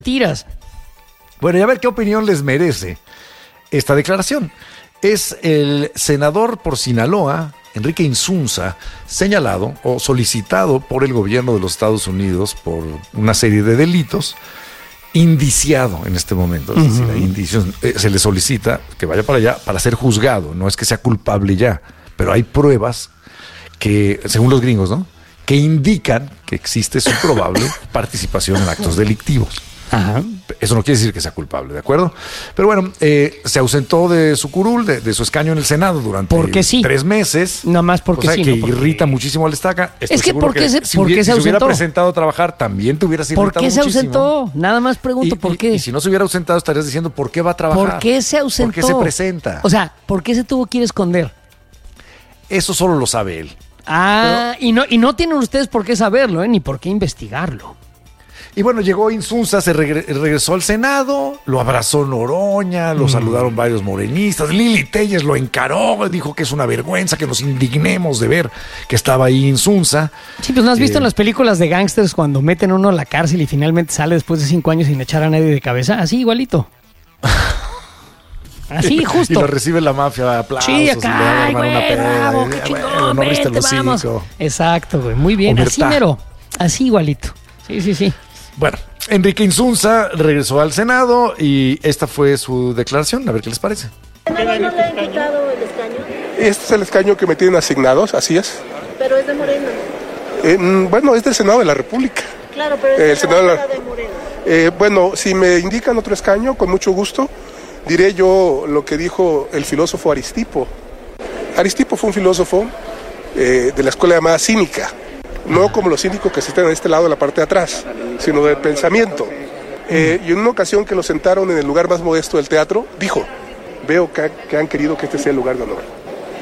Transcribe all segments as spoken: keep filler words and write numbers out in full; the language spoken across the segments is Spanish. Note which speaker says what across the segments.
Speaker 1: tiras.
Speaker 2: Bueno, y a ver qué opinión les merece esta declaración. Es el senador por Sinaloa, Enrique Insunza, señalado o solicitado por el gobierno de los Estados Unidos por una serie de delitos, indiciado en este momento. Es uh-huh. decir, hay indicios, eh, se le solicita que vaya para allá para ser juzgado. No es que sea culpable ya, pero hay pruebas que, según los gringos, ¿no?, que indican que existe su probable participación en actos delictivos. Ajá. Eso no quiere decir que sea culpable, ¿de acuerdo? Pero bueno, eh, se ausentó de su curul, de, de su escaño en el Senado durante
Speaker 1: porque sí.
Speaker 2: tres meses.
Speaker 1: Nada más porque
Speaker 2: cosa
Speaker 1: sí.
Speaker 2: que
Speaker 1: no porque...
Speaker 2: irrita muchísimo al estaca. Estoy
Speaker 1: es que ¿por qué se,
Speaker 2: si,
Speaker 1: ¿por qué
Speaker 2: hubiera,
Speaker 1: se ausentó?
Speaker 2: si se hubiera presentado a trabajar, también te hubieras irritado
Speaker 1: muchísimo. ¿Por qué se
Speaker 2: muchísimo.
Speaker 1: ausentó? Nada más pregunto,
Speaker 2: y,
Speaker 1: ¿por
Speaker 2: y,
Speaker 1: qué?
Speaker 2: Y si no se hubiera ausentado, estarías diciendo, ¿por qué va a trabajar?
Speaker 1: ¿Por qué se ausentó?
Speaker 2: ¿Por qué se presenta?
Speaker 1: O sea, ¿por qué se tuvo que ir a esconder?
Speaker 2: Eso solo lo sabe él.
Speaker 1: Ah, Pero, y, no, y no tienen ustedes por qué saberlo, ¿eh? Ni por qué investigarlo.
Speaker 2: Y bueno, llegó Insunza, se regre- regresó al Senado, lo abrazó Noroña, lo mm. saludaron varios morenistas, Lili Telles lo encaró, dijo que es una vergüenza, que nos indignemos de ver que estaba ahí Insunza.
Speaker 1: Sí, pues ¿no has visto eh, en las películas de gángsters cuando meten a uno a la cárcel y finalmente sale después de cinco años sin echar a nadie de cabeza? Así, igualito. Así, justo.
Speaker 2: Y lo recibe la mafia, aplausos.
Speaker 1: Sí, acá, ay, güey, una bravo, qué chingón, bueno, no vete, el vamos. Exacto, güey, muy bien, Omertá. Así mero, así igualito. Sí, sí, sí.
Speaker 2: Bueno, Enrique Insunza regresó al Senado y esta fue su declaración. A ver qué les parece.
Speaker 3: ¿No, no le han quitado el escaño?
Speaker 4: Este es el escaño que me tienen asignados, así es.
Speaker 3: Pero es de Morena.
Speaker 4: Eh, bueno, es del Senado de la República.
Speaker 3: Claro, pero es
Speaker 4: eh,
Speaker 3: de,
Speaker 4: el Senado
Speaker 3: la
Speaker 4: de, la...
Speaker 3: de Morena.
Speaker 4: Eh, bueno, si me indican otro escaño, con mucho gusto, diré yo lo que dijo el filósofo Aristipo. Aristipo fue un filósofo eh, de la escuela llamada cínica. No como los cínicos que se están en este lado de la parte de atrás, sino del pensamiento. Eh, y en una ocasión que lo sentaron en el lugar más modesto del teatro, dijo, veo que, que han querido que este sea el lugar de honor.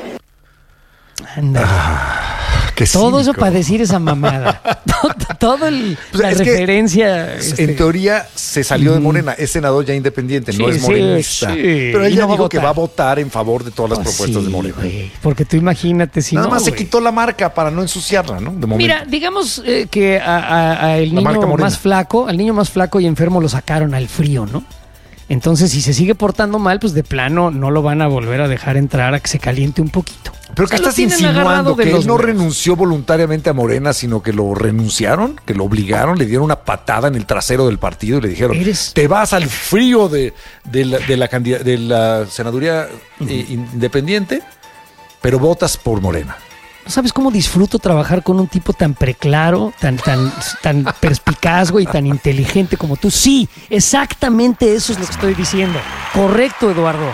Speaker 1: Anda. Ah, todo cínico. Eso para decir esa mamada. todo, todo el, pues la referencia.
Speaker 2: Este... En teoría se salió de Morena, es senador ya independiente, sí, no es morenista. Sí, sí. Pero ella no dijo que va a votar en favor de todas las oh, propuestas sí, de Morena.
Speaker 1: Wey. Porque tú imagínate si
Speaker 2: Nada
Speaker 1: no.
Speaker 2: más
Speaker 1: wey.
Speaker 2: se quitó la marca para no ensuciarla, ¿no? De momento.
Speaker 1: Mira, digamos eh, que a, a, a el niño más flaco, al niño más flaco y enfermo lo sacaron al frío, ¿no? Entonces, si se sigue portando mal, pues de plano no lo van a volver a dejar entrar a que se caliente un poquito.
Speaker 2: ¿Pero qué estás insinuando? ¿Que él no renunció voluntariamente a Morena, sino que lo renunciaron? ¿Que lo obligaron? ¿Le dieron una patada en el trasero del partido y le dijeron, ¿Eres? te vas al frío de, de, la, de, la, candid- de la senaduría uh-huh. eh, independiente, pero votas por Morena?
Speaker 1: ¿No sabes cómo disfruto trabajar con un tipo tan preclaro, tan, tan, tan perspicaz, güey, tan inteligente como tú? Sí, exactamente eso es lo que estoy diciendo. Correcto, Eduardo.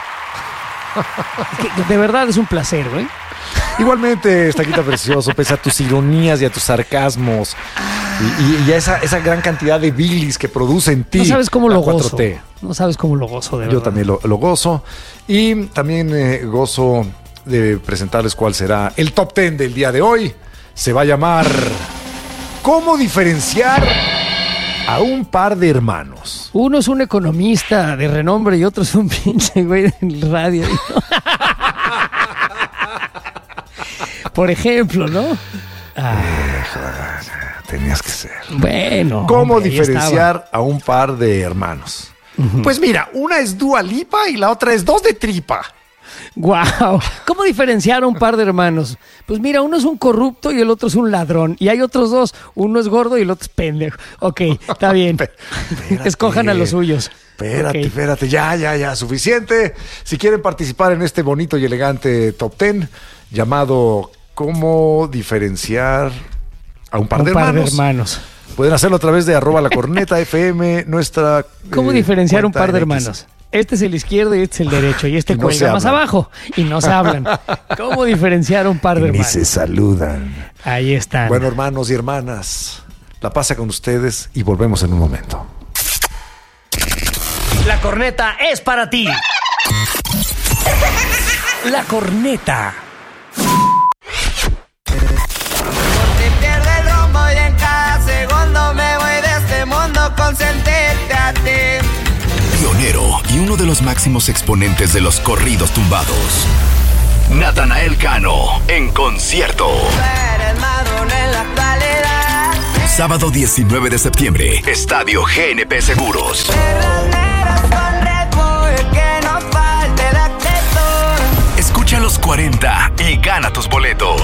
Speaker 1: Que de verdad es un placer, güey.
Speaker 2: Igualmente, Estaquita Precioso, pese a tus ironías y a tus sarcasmos y, y, y a esa, esa gran cantidad de bilis que produce en ti.
Speaker 1: No sabes cómo lo
Speaker 2: cuatro
Speaker 1: gozo.
Speaker 2: T.
Speaker 1: No sabes cómo lo gozo, de verdad.
Speaker 2: Yo también lo, lo gozo. Y también eh, gozo de presentarles cuál será el top ten del día de hoy. Se va a llamar ¿Cómo diferenciar a un par de hermanos?
Speaker 1: Uno es un economista de renombre y otro es un pinche güey del radio. Por ejemplo, ¿no?
Speaker 2: Ah. Eh, tenías que ser.
Speaker 1: Bueno.
Speaker 2: ¿Cómo hombre, diferenciar a un par de hermanos? Uh-huh. Pues mira, una es Dua Lipa y la otra es Dos de Tripa.
Speaker 1: Guau, ¿cómo diferenciar a un par de hermanos? Pues mira, uno es un corrupto y el otro es un ladrón. Y hay otros dos, uno es gordo y el otro es pendejo. Ok, está bien. Espérate, escojan a los suyos.
Speaker 2: Espérate,
Speaker 1: okay.
Speaker 2: espérate, ya, ya, ya, suficiente. Si quieren participar en este bonito y elegante top ten llamado ¿Cómo diferenciar a un par,
Speaker 1: un
Speaker 2: de,
Speaker 1: par
Speaker 2: hermanos?
Speaker 1: de hermanos?
Speaker 2: Pueden hacerlo a través de arroba la corneta F M, nuestra
Speaker 1: ¿Cómo
Speaker 2: eh,
Speaker 1: diferenciar un par de hermanos? Este es el izquierdo y este es el derecho. Y este y no cuelga más abajo. Y no se hablan. ¿Cómo diferenciar un par de
Speaker 2: y
Speaker 1: hermanos?
Speaker 2: Ni se saludan.
Speaker 1: Ahí están.
Speaker 2: Bueno, hermanos y hermanas, la pasa con ustedes y volvemos en un momento.
Speaker 1: La corneta es para ti. La corneta.
Speaker 5: Porque pierde el rumbo y en cada segundo me voy de este mundo con sentirte a ti.
Speaker 6: Pionero y uno de los máximos exponentes de los corridos tumbados. Natanael Cano en concierto.
Speaker 5: Eres maduro en la actualidad.
Speaker 6: Sábado diecinueve de septiembre, Estadio G N P Seguros. Escucha los cuarenta y gana tus boletos.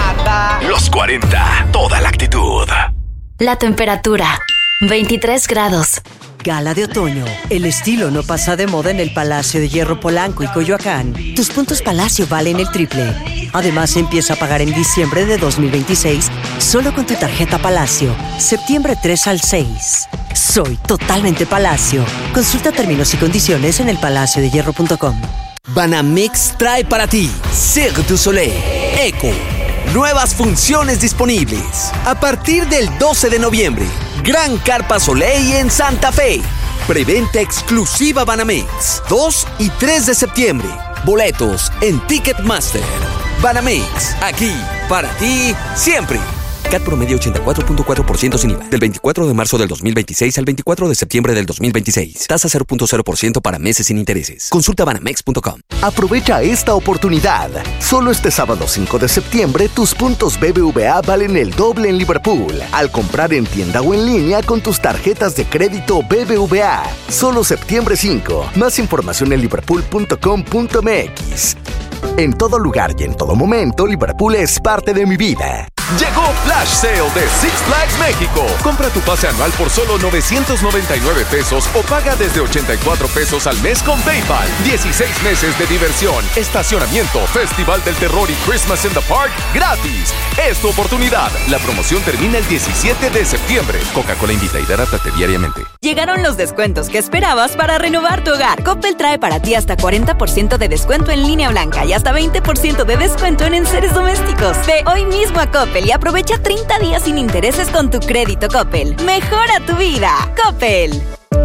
Speaker 6: Los cuarenta, toda la actitud.
Speaker 7: La temperatura, veintitrés grados.
Speaker 8: Gala de otoño. El estilo no pasa de moda en el Palacio de Hierro Polanco y Coyoacán. Tus puntos Palacio valen el triple. Además, empieza a pagar en diciembre de dos mil veintiséis solo con tu tarjeta Palacio. Septiembre tres al seis. Soy totalmente Palacio. Consulta términos y condiciones en el palacio de hierro punto com.
Speaker 9: Banamex trae para ti Cirque du Soleil Eco. Nuevas funciones disponibles. A partir del doce de noviembre, Gran Carpa Soleil en Santa Fe. Preventa exclusiva Banamex. dos y tres de septiembre. Boletos en Ticketmaster. Banamex, aquí, para ti, siempre. C A T promedio ochenta y cuatro punto cuatro por ciento sin I V A. Del veinticuatro de marzo del dos mil veintiséis al veinticuatro de septiembre del dos mil veintiséis. Tasa cero punto cero por ciento para meses sin intereses. Consulta banamex punto com.
Speaker 10: Aprovecha esta oportunidad. Solo este sábado cinco de septiembre, tus puntos B B V A valen el doble en Liverpool. Al comprar en tienda o en línea con tus tarjetas de crédito B B V A. Solo septiembre cinco. Más información en liverpool punto com punto m x. En todo lugar y en todo momento, Liverpool es parte de mi vida.
Speaker 11: Llegó Flash Sale de Six Flags México. Compra tu pase anual por solo novecientos noventa y nueve pesos o paga desde ochenta y cuatro pesos al mes con PayPal. dieciséis meses de diversión, estacionamiento, Festival del Terror y Christmas in the Park gratis. Es tu oportunidad. La promoción termina el diecisiete de septiembre. Coca-Cola invita y hidrátate diariamente.
Speaker 12: Llegaron los descuentos que esperabas para renovar tu hogar. Coppel trae para ti hasta cuarenta por ciento de descuento en línea blanca y hasta veinte por ciento de descuento en enseres domésticos. Ve hoy mismo a Coppel y aprovecha treinta días sin intereses con tu crédito Coppel. Mejora tu vida. Coppel.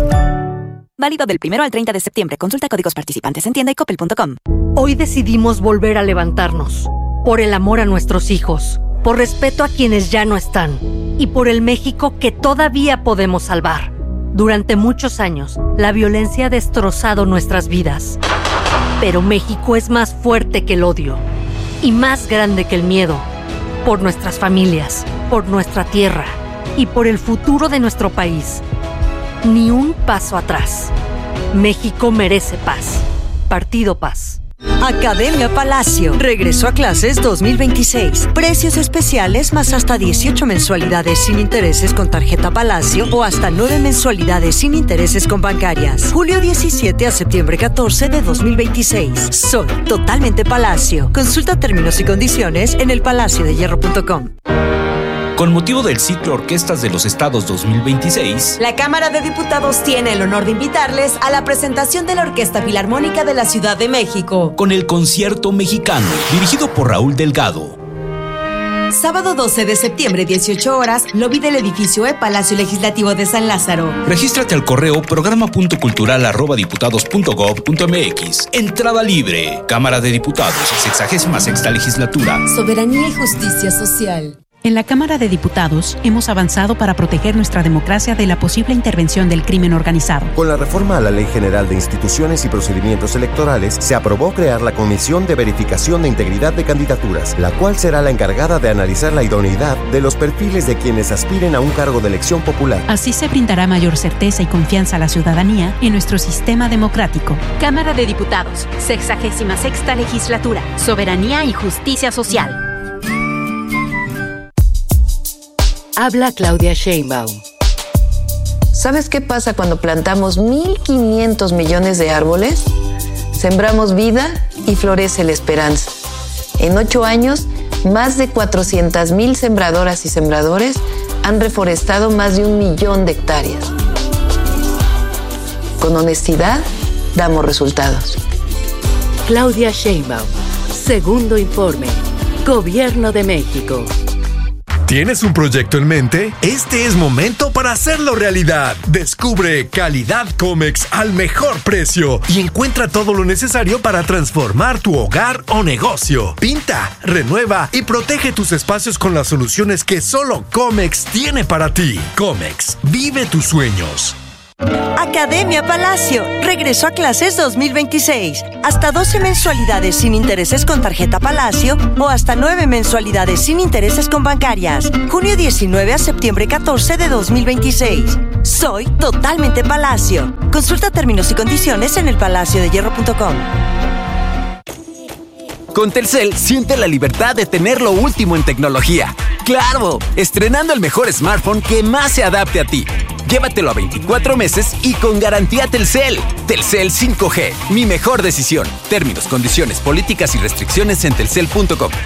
Speaker 12: Válido del primero al treinta de septiembre. Consulta códigos participantes en tienda y coppel punto com.
Speaker 13: Hoy decidimos volver a levantarnos. Por el amor a nuestros hijos. Por respeto a quienes ya no están. Y por el México que todavía podemos salvar. Durante muchos años, la violencia ha destrozado nuestras vidas. Pero México es más fuerte que el odio. Y más grande que el miedo. Por nuestras familias, por nuestra tierra y por el futuro de nuestro país. Ni un paso atrás. México merece paz. Partido Paz.
Speaker 8: Academia Palacio. Regreso a clases dos mil veintiséis. Precios especiales más hasta dieciocho mensualidades sin intereses con tarjeta Palacio o hasta nueve mensualidades sin intereses con bancarias. Julio diecisiete a septiembre catorce de dos mil veintiséis. Soy totalmente Palacio. Consulta términos y condiciones en el palacio de hierro punto com.
Speaker 14: Con motivo del ciclo Orquestas de los Estados dos mil veintiséis,
Speaker 15: la Cámara de Diputados tiene el honor de invitarles a la presentación de la Orquesta Filarmónica de la Ciudad de México.
Speaker 14: Con el Concierto Mexicano, dirigido por Raúl Delgado.
Speaker 15: Sábado doce de septiembre, dieciocho horas, lobby del edificio E, Palacio Legislativo de San Lázaro.
Speaker 14: Regístrate al correo programa punto cultural arroba diputados punto gob punto m x. Entrada libre. Cámara de Diputados, sexagésima sexta legislatura.
Speaker 15: Soberanía y justicia social.
Speaker 16: En la Cámara de Diputados hemos avanzado para proteger nuestra democracia de la posible intervención del crimen organizado.
Speaker 17: Con la reforma a la Ley General de Instituciones y Procedimientos Electorales, se aprobó crear la Comisión de Verificación de Integridad de Candidaturas, la cual será la encargada de analizar la idoneidad de los perfiles de quienes aspiren a un cargo de elección popular.
Speaker 16: Así se brindará mayor certeza y confianza a la ciudadanía en nuestro sistema democrático.
Speaker 18: Cámara de Diputados, sexagésima sexta legislatura, soberanía y justicia social.
Speaker 19: Habla Claudia Sheinbaum. ¿Sabes qué pasa cuando plantamos mil quinientos millones de árboles? Sembramos vida y florece la esperanza. En ocho años, más de cuatrocientas mil sembradoras y sembradores han reforestado más de un millón de hectáreas. Con honestidad, damos resultados. Claudia Sheinbaum. Segundo informe. Gobierno de México.
Speaker 20: ¿Tienes un proyecto en mente? Este es momento para hacerlo realidad. Descubre Calidad Comex al mejor precio y encuentra todo lo necesario para transformar tu hogar o negocio. Pinta, renueva y protege tus espacios con las soluciones que solo Comex tiene para ti. Comex, vive tus sueños.
Speaker 8: Academia Palacio. Regreso a clases dos mil veintiséis. Hasta doce mensualidades sin intereses con tarjeta Palacio o hasta nueve mensualidades sin intereses con bancarias. Junio diecinueve a septiembre catorce de dos mil veintiséis. Soy totalmente Palacio. Consulta términos y condiciones en el palacio de hierro punto com.
Speaker 9: Con Telcel, siente la libertad de tener lo último en tecnología. ¡Claro! Estrenando el mejor smartphone que más se adapte a ti. Llévatelo a veinticuatro meses y con garantía Telcel. Telcel cinco G, mi mejor decisión. Términos, condiciones, políticas y restricciones en telcel punto com.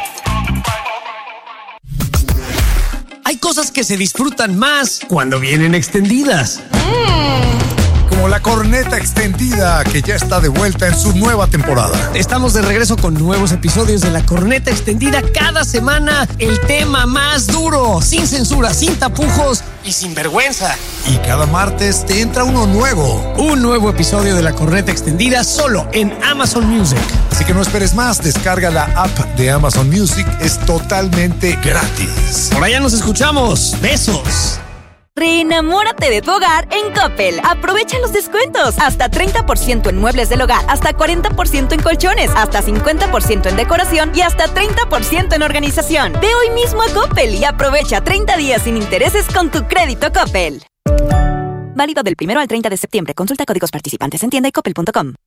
Speaker 21: Hay cosas que se disfrutan más cuando vienen extendidas.
Speaker 22: Como la corneta extendida, que ya está de vuelta en su nueva temporada.
Speaker 21: Estamos de regreso con nuevos episodios de la corneta extendida cada semana. El tema más duro, sin censura, sin tapujos y sin vergüenza.
Speaker 22: Y cada martes te entra uno nuevo.
Speaker 21: Un nuevo episodio de la corneta extendida solo en Amazon Music.
Speaker 22: Así que no esperes más, descarga la app de Amazon Music, es totalmente gratis.
Speaker 21: Por allá nos escuchamos. Besos.
Speaker 12: Reenamórate de tu hogar en Coppel. Aprovecha los descuentos. Hasta treinta por ciento en muebles del hogar, hasta cuarenta por ciento en colchones, hasta cincuenta por ciento en decoración y hasta treinta por ciento en organización. Ve hoy mismo a Coppel y aprovecha treinta días sin intereses con tu crédito Coppel. Válido del primero al treinta de septiembre. Consulta códigos participantes en tienda y coppel punto com.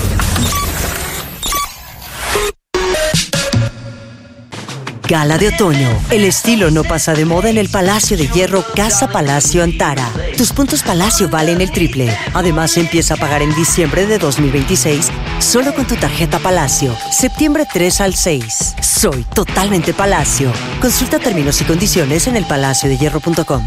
Speaker 8: Gala de otoño. El estilo no pasa de moda en el Palacio de Hierro Casa Palacio Antara. Tus puntos Palacio valen el triple. Además, empieza a pagar en diciembre de dos mil veintiséis solo con tu tarjeta Palacio. Septiembre tres al seis. Soy totalmente Palacio. Consulta términos y condiciones en el palacio de hierro punto com.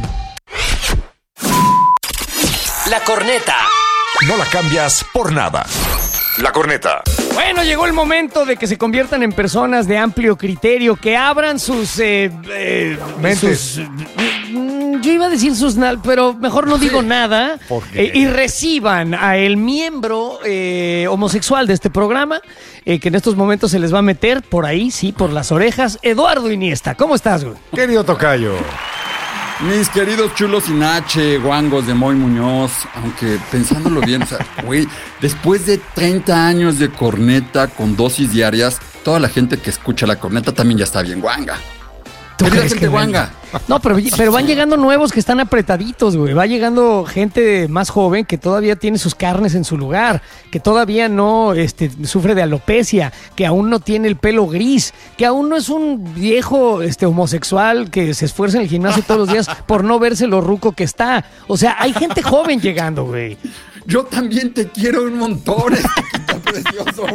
Speaker 6: La corneta.
Speaker 2: No la cambias por nada. La corneta.
Speaker 1: Bueno, llegó el momento de que se conviertan en personas de amplio criterio, que abran sus... Eh, eh,
Speaker 2: Mentes.
Speaker 1: sus mm, yo iba a decir sus... pero mejor no digo nada. Eh, y reciban a el miembro eh, homosexual de este programa, eh, que en estos momentos se les va a meter por ahí, sí, por las orejas. Eduardo Iniesta, ¿cómo estás, güey?
Speaker 2: Querido tocayo.
Speaker 23: Mis queridos chulos sin H, guangos de Moy Muñoz, aunque pensándolo bien, o sea, güey, después de treinta años de corneta con dosis diarias, toda la gente que escucha la corneta también ya está bien guanga.
Speaker 1: ¿Tú crees que guanga? No, pero, pero van llegando nuevos que están apretaditos, güey. Va llegando gente más joven que todavía tiene sus carnes en su lugar, que todavía no este, sufre de alopecia, que aún no tiene el pelo gris, que aún no es un viejo este, homosexual que se esfuerza en el gimnasio todos los días por no verse lo ruco que está. O sea, hay gente joven llegando, güey.
Speaker 23: Yo también te quiero un montón, está precioso.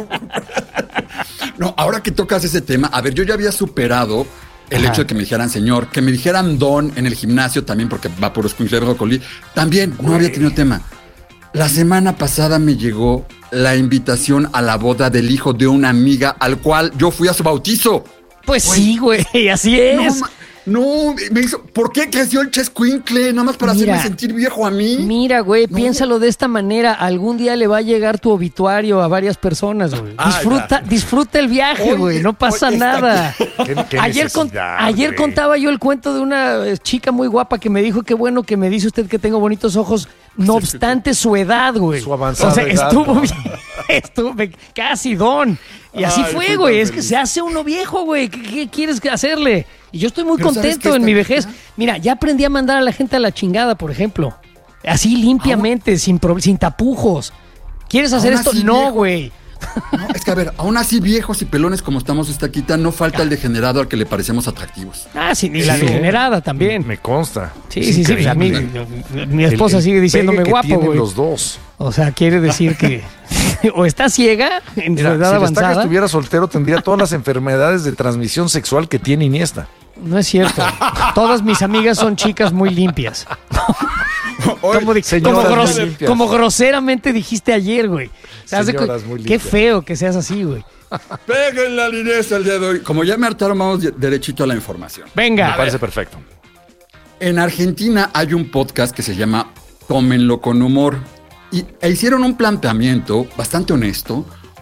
Speaker 23: No, ahora que tocas ese tema, a ver, yo ya había superado el Ajá. hecho de que me dijeran señor, que me dijeran don en el gimnasio también, porque va por escuincle brócoli, también no había tenido tema. La semana pasada me llegó la invitación a la boda del hijo de una amiga al cual yo fui a su bautizo.
Speaker 1: Pues güey. Sí, güey, así es.
Speaker 23: No, no, me hizo, ¿por qué creció el chescuincle? Nada más para mira, hacerme sentir viejo a mí.
Speaker 1: Mira, güey, no. Piénsalo de esta manera. Algún día le va a llegar tu obituario a varias personas, güey. Ah, disfruta, disfruta el viaje, güey. No pasa oye, nada. ¿Qué, qué ayer, con, ayer contaba yo el cuento de una chica muy guapa que me dijo, qué bueno que me dice usted que tengo bonitos ojos, no obstante su edad, güey.
Speaker 2: Su avanzada
Speaker 1: O sea,
Speaker 2: edad,
Speaker 1: estuvo
Speaker 2: ¿no?
Speaker 1: bien, estuvo casi don. Y así Ay, fue, güey. Es que se hace uno viejo, güey. ¿Qué, qué quieres hacerle? Y yo estoy muy Pero contento en mi vejez. Mira, ya aprendí a mandar a la gente a la chingada, por ejemplo. Así limpiamente, sin, pro, sin tapujos. ¿Quieres hacer esto? No, güey.
Speaker 23: No, es que a ver, aún así viejos y pelones como estamos esta quita, no falta el degenerado al que le parecemos atractivos.
Speaker 1: Ah, sí, ni la sí. degenerada también.
Speaker 2: Me consta.
Speaker 1: Sí, sí, sí. A mí, mi esposa el, el sigue diciéndome guapo, güey.
Speaker 2: Los dos.
Speaker 1: O sea, quiere decir que o está ciega en
Speaker 2: Mira,
Speaker 1: su edad
Speaker 2: si
Speaker 1: avanzada.
Speaker 2: Si estuviera soltero, tendría todas las enfermedades de transmisión sexual que tiene Iniesta.
Speaker 1: No es cierto. Todas mis amigas son chicas muy limpias. Oye, como, como, gros, como groseramente dijiste ayer, güey.
Speaker 23: Señoras muy
Speaker 1: Qué feo que seas así, güey.
Speaker 23: Peguen la Inés el día de hoy. Como ya me hartaron, vamos derechito a la información.
Speaker 1: Venga.
Speaker 2: Me parece perfecto.
Speaker 23: En Argentina hay un podcast que se llama Tómenlo con humor. Y e hicieron un planteamiento bastante honesto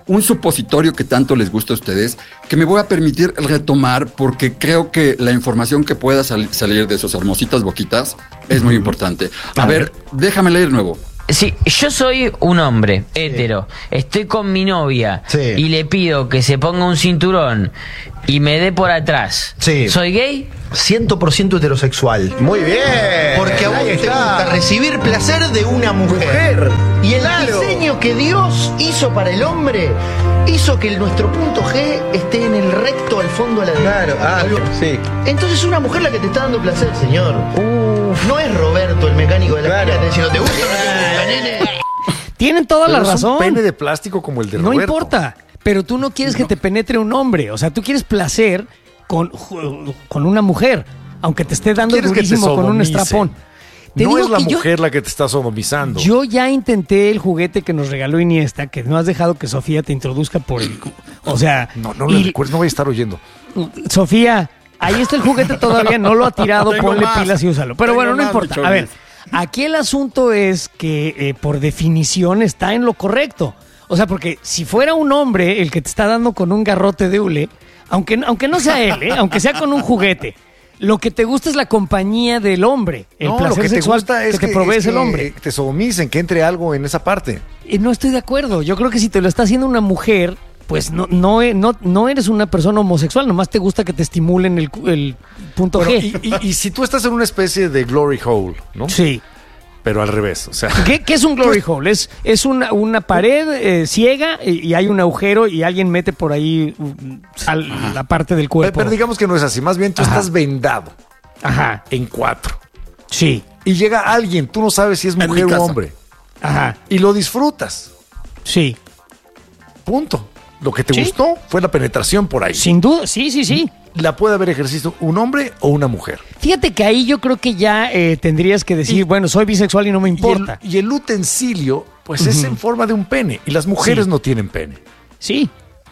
Speaker 23: un supositorio que tanto les gusta a ustedes, que me voy a permitir retomar porque creo que la información que pueda sal- salir de sus hermositas boquitas es muy importante. A, a ver, ver, déjame leer nuevo.
Speaker 3: Sí, yo soy un hombre hetero, estoy con mi novia sí. y le pido que se ponga un cinturón y me dé por atrás. Sí. ¿Soy gay?
Speaker 4: cien por ciento heterosexual.
Speaker 5: Muy bien.
Speaker 4: Porque a vos te gusta recibir placer de una mujer. mujer. Y el claro. diseño que Dios hizo para el hombre hizo que nuestro punto G esté en el recto al fondo a la derecha. Claro, ah, sí. Entonces es una mujer la que te está dando placer, señor. Uf. No es Roberto, el mecánico de la claro. esquina, diciendo, ¿te gusta o no te gusta, nene?
Speaker 1: Tienen toda
Speaker 2: pero
Speaker 1: la
Speaker 2: es
Speaker 1: razón.
Speaker 2: Un pene de plástico como el de
Speaker 1: No
Speaker 2: Roberto.
Speaker 1: importa, pero tú no quieres no. que te penetre un hombre. O sea, tú quieres placer con, con una mujer, aunque te esté dando durísimo con un estrapón. Te
Speaker 2: no es la
Speaker 1: mujer
Speaker 2: yo, la que te está sodomizando.
Speaker 1: Yo ya intenté el juguete que nos regaló Iniesta, que no has dejado que Sofía te introduzca por el... O sea...
Speaker 2: No, no le recuerdes, no voy a estar oyendo.
Speaker 1: Sofía, ahí está el juguete todavía, no lo ha tirado, ponle más. pilas y úsalo. Pero Tengo bueno, no más, importa. A ver, aquí el asunto es que eh, por definición está en lo correcto. O sea, porque si fuera un hombre el que te está dando con un garrote de hule, aunque, aunque no sea él, ¿eh? aunque sea con un juguete, lo que te gusta es la compañía del hombre. El
Speaker 2: no,
Speaker 1: placer
Speaker 2: lo que
Speaker 1: sexual
Speaker 2: te gusta es
Speaker 1: que, que te
Speaker 2: que,
Speaker 1: provees
Speaker 2: es que
Speaker 1: el hombre.
Speaker 2: Te sodomicen, que entre algo en esa parte.
Speaker 1: Eh, no estoy de acuerdo. Yo creo que si te lo está haciendo una mujer, pues no, no, no, no eres una persona homosexual, nomás te gusta que te estimulen el, el punto
Speaker 2: bueno,
Speaker 1: G.
Speaker 2: Y, y, y si tú estás en una especie de glory hole, ¿no?
Speaker 1: Sí.
Speaker 2: Pero al revés, o sea...
Speaker 1: ¿Qué, qué es un glory hole? Es, es una, una pared eh, ciega y, y hay un agujero y alguien mete por ahí sal, la parte del cuerpo.
Speaker 2: Pero, pero digamos que no es así, más bien tú Ajá. estás vendado.
Speaker 1: Ajá.
Speaker 2: En cuatro.
Speaker 1: Sí.
Speaker 2: Y llega alguien, tú no sabes si es mujer o hombre.
Speaker 1: Ajá.
Speaker 2: Y lo disfrutas.
Speaker 1: Sí.
Speaker 2: Punto. Lo que te
Speaker 1: ¿Sí?
Speaker 2: gustó fue la penetración por ahí.
Speaker 1: Sin duda, sí, sí, sí.
Speaker 2: La puede haber ejercido un hombre o una mujer.
Speaker 1: Fíjate que ahí yo creo que ya eh, tendrías que decir, y, bueno, soy bisexual y no me importa.
Speaker 2: Y el, y el utensilio, pues uh-huh. es en forma de un pene. Y las mujeres sí. no tienen pene.
Speaker 1: Sí.